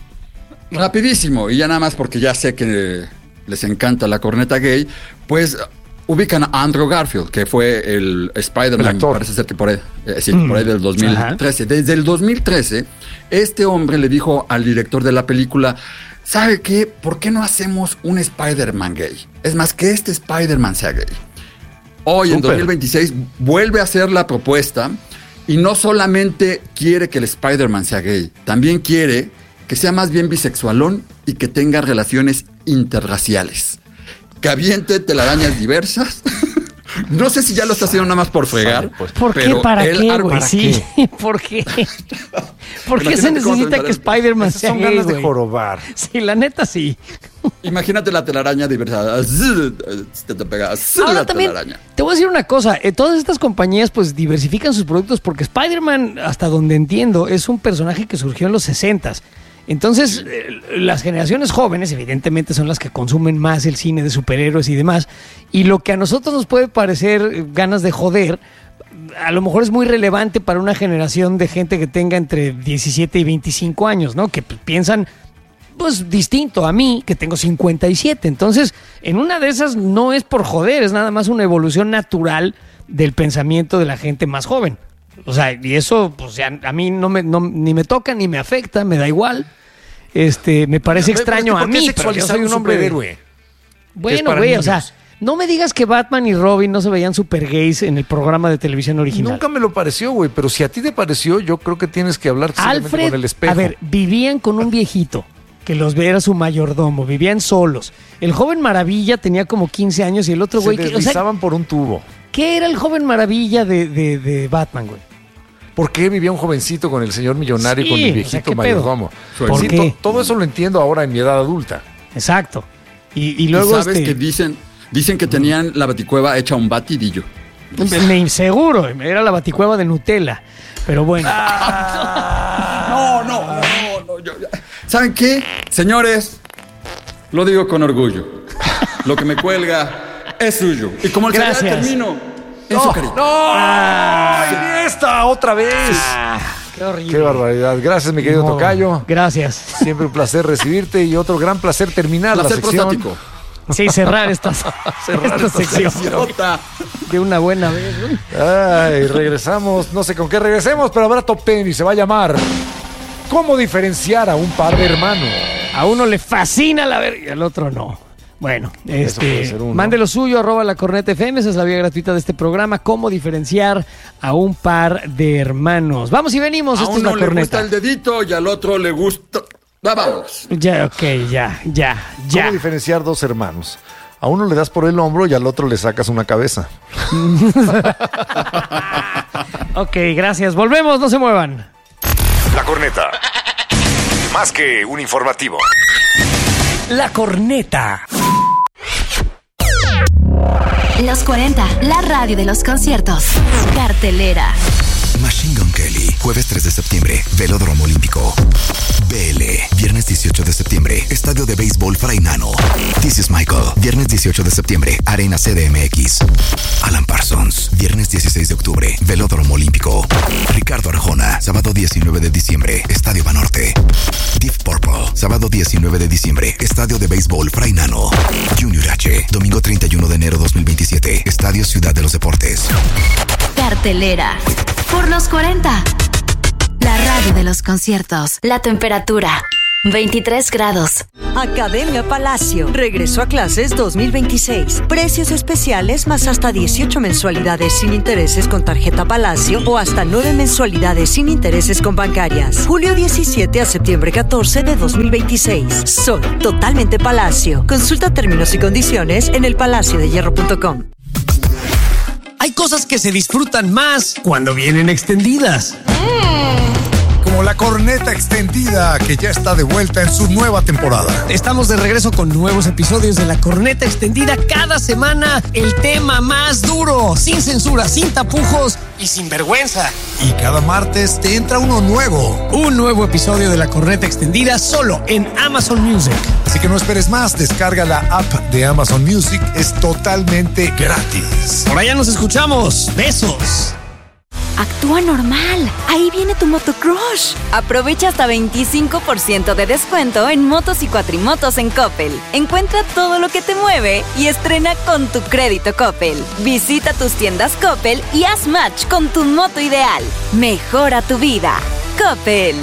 Speaker 23: Rapidísimo, y ya nada más porque ya sé que les encanta la corneta gay, pues ubican a Andrew Garfield, que fue el Spider-Man, parece ser que por ahí, eh, sí, mm. por ahí del dos mil trece. Ajá. Desde el dos mil trece, este hombre le dijo al director de la película, ¿sabe qué? ¿Por qué no hacemos un Spider-Man gay? Es más, que este Spider-Man sea gay. Hoy, Super. En dos mil veintiséis, vuelve a hacer la propuesta. Y no solamente quiere que el Spider-Man sea gay, también quiere que sea más bien bisexualón y que tenga relaciones interraciales. Que aviente telarañas diversas. No sé si ya lo está haciendo nada más por fregar.
Speaker 1: Pues, ¿por qué? ¿Para qué, güey? Sí, ¿por qué? ¿Por qué se necesita que Spider-Man sea
Speaker 2: son
Speaker 1: gay,
Speaker 2: ganas
Speaker 1: güey?
Speaker 2: De jorobar.
Speaker 1: Sí, la neta sí.
Speaker 23: Imagínate la telaraña diversa. Te, te pega.
Speaker 1: Ahora
Speaker 23: la
Speaker 1: también,
Speaker 23: telaraña.
Speaker 1: Te voy a decir una cosa. Eh, todas estas compañías pues diversifican sus productos porque Spider-Man, hasta donde entiendo, es un personaje que surgió en los sesentas. Entonces, eh, las generaciones jóvenes, evidentemente, son las que consumen más el cine de superhéroes y demás. Y lo que a nosotros nos puede parecer ganas de joder, a lo mejor es muy relevante para una generación de gente que tenga entre diecisiete y veinticinco años, ¿no? Que piensan, pues, distinto a mí, que tengo cincuenta y siete. Entonces, en una de esas no es por joder, es nada más una evolución natural del pensamiento de la gente más joven. O sea, y eso, pues, ya, a mí no me, no, ni me toca ni me afecta, me da igual. Este, me parece pero, extraño a mí, pero yo soy un hombre de héroe. Bueno, güey, o sea, no me digas que Batman y Robin no se veían super gays en el programa de televisión original.
Speaker 2: Nunca me lo pareció, güey, pero si a ti te pareció, yo creo que tienes que hablar
Speaker 1: Alfred,
Speaker 2: con el espejo.
Speaker 1: A ver, vivían con un viejito que los era su mayordomo, vivían solos. El joven Maravilla tenía como quince años y el otro güey...
Speaker 2: Se deslizaban o sea, por un tubo.
Speaker 1: ¿Qué era el joven Maravilla de, de, de Batman, güey?
Speaker 2: ¿Por qué vivía un jovencito con el señor millonario y sí, con el viejito o sea, mayordomo?
Speaker 1: ¿Por sí,
Speaker 2: qué? To, todo eso lo entiendo ahora en mi edad adulta.
Speaker 1: Exacto. Y, y luego...
Speaker 23: ¿Y sabes
Speaker 1: este...
Speaker 23: que dicen, dicen que tenían la baticueva hecha un batidillo?
Speaker 1: Me inseguro, era la baticueva de Nutella. Pero bueno.
Speaker 23: Ah, no, no, no, no. Yo, ¿saben qué? Señores, lo digo con orgullo. Lo que me cuelga es suyo. Y como el
Speaker 1: Gracias.
Speaker 23: cereal termino...
Speaker 2: No, no, ah, Iniesta, otra vez.
Speaker 1: Ah, qué horrible.
Speaker 2: Qué barbaridad. Gracias, mi querido no, Tocayo.
Speaker 1: Gracias.
Speaker 2: Siempre un placer recibirte y otro gran placer terminar placer la sección. Prostático.
Speaker 1: Sí, cerrar esta,
Speaker 2: cerrar
Speaker 1: esta, esta sección. sección. De una buena vez.
Speaker 2: Ay, regresamos. No sé con qué regresemos, pero habrá top ten y se va a llamar ¿Cómo diferenciar a un par de hermanos?
Speaker 1: A uno le fascina la verga y al otro no. Bueno, este, mande lo suyo, arroba la corneta F M, esa es la vía gratuita de este programa. ¿Cómo diferenciar a un par de hermanos? Vamos y venimos,
Speaker 23: a
Speaker 1: esto es
Speaker 23: la
Speaker 1: corneta.
Speaker 23: A uno le gusta el dedito y al otro le gusta... Ah, vamos.
Speaker 1: Ya, ok, ya, ya, ya.
Speaker 2: ¿Cómo diferenciar dos hermanos? A uno le das por el hombro y al otro le sacas una cabeza.
Speaker 1: Ok, gracias. Volvemos, no se muevan.
Speaker 6: La corneta. Más que un informativo.
Speaker 1: La corneta.
Speaker 13: Los cuarenta, la radio de los conciertos. Cartelera.
Speaker 6: Machine Gun Kelly, jueves tres de septiembre, Velódromo Olímpico. B L, viernes dieciocho. dieciocho de septiembre, Estadio de Béisbol Fray Nano. This is Michael. Viernes dieciocho de septiembre, Arena C D M X. Alan Parsons. Viernes dieciséis de octubre, Velódromo Olímpico. Ricardo Arjona. Sábado diecinueve de diciembre, Estadio Banorte. Deep Purple. Sábado diecinueve de diciembre, Estadio de Béisbol Fray Nano. Junior H. Domingo treinta y uno de enero dos mil veintisiete, Estadio Ciudad de los Deportes.
Speaker 13: Cartelera. Por los cuarenta. La radio de los conciertos. La temperatura. veintitrés grados.
Speaker 8: Academia Palacio. Regresó a clases dos mil veintiséis. Precios especiales más hasta dieciocho mensualidades sin intereses con tarjeta Palacio o hasta nueve mensualidades sin intereses con bancarias. Julio diecisiete a septiembre catorce de dos mil veintiséis. Soy totalmente Palacio. Consulta términos y condiciones en el palacio de hierro punto com.
Speaker 21: Hay cosas que se disfrutan más cuando vienen extendidas.
Speaker 22: Como la corneta extendida que ya está de vuelta en su nueva temporada.
Speaker 21: Estamos de regreso con nuevos episodios de la corneta extendida cada semana. El tema más duro, sin censura, sin tapujos y sin vergüenza.
Speaker 22: Y cada martes te entra uno nuevo.
Speaker 21: Un nuevo episodio de la corneta extendida solo en Amazon Music.
Speaker 22: Así que no esperes más, descarga la app de Amazon Music, es totalmente gratis.
Speaker 21: Por allá nos escuchamos. Besos.
Speaker 12: Actúa normal. Ahí viene tu motocrush. Aprovecha hasta veinticinco por ciento de descuento en motos y cuatrimotos en Coppel. Encuentra todo lo que te mueve y estrena con tu crédito Coppel. Visita tus tiendas Coppel y haz match con tu moto ideal. Mejora tu vida. Coppel.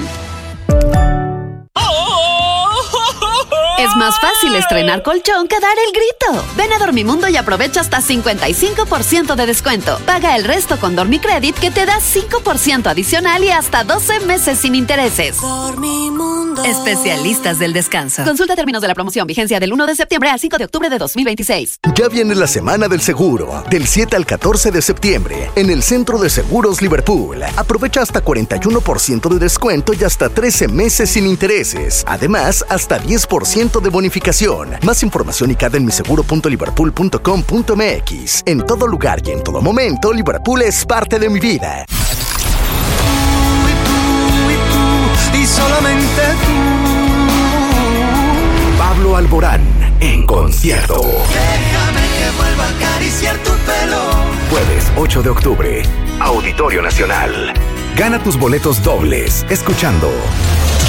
Speaker 18: Es más fácil estrenar colchón que dar el grito. Ven a Dormimundo y aprovecha hasta cincuenta y cinco por ciento de descuento. Paga el resto con Dormicredit que te da cinco por ciento adicional y hasta doce meses sin intereses. Dormimundo. Especialistas del descanso. Consulta términos de la promoción. Vigencia del uno de septiembre al cinco de octubre de dos mil veintiséis.
Speaker 14: Ya viene la Semana del Seguro. Del siete al catorce de septiembre. En el Centro de Seguros Liverpool. Aprovecha hasta cuarenta y uno por ciento de descuento y hasta trece meses sin intereses. Además, hasta diez por ciento de bonificación. Más información y cada en mi seguro punto liverpool punto com punto m x. En todo lugar y en todo momento, Liverpool es parte de mi vida.
Speaker 15: Y solamente tú.
Speaker 14: Pablo Alborán en concierto.
Speaker 15: Déjame que vuelva a acariciar tu pelo.
Speaker 14: Jueves ocho de octubre, Auditorio Nacional. Gana tus boletos dobles escuchando